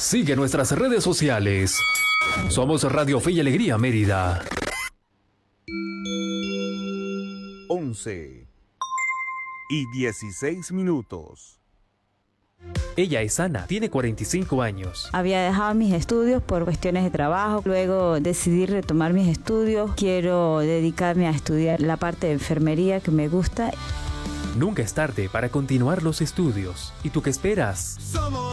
Sigue nuestras redes sociales. Somos Radio Fe y Alegría Mérida. 11:16. Ella es Ana, tiene 45 años. Había dejado mis estudios por cuestiones de trabajo, luego decidí retomar mis estudios. Quiero dedicarme a estudiar la parte de enfermería que me gusta. Nunca es tarde para continuar los estudios. ¿Y tú qué esperas?